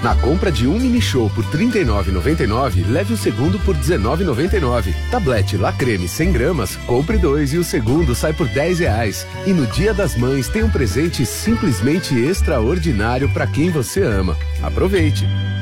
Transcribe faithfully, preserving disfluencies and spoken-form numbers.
Na compra de um mini show por trinta e nove reais e noventa e nove centavos, leve o segundo por dezenove reais e noventa e nove centavos. Tablete La Creme cem gramas, compre dois e o segundo sai por dez reais. E no Dia das Mães tem um presente simplesmente extraordinário para quem você ama. Aproveite!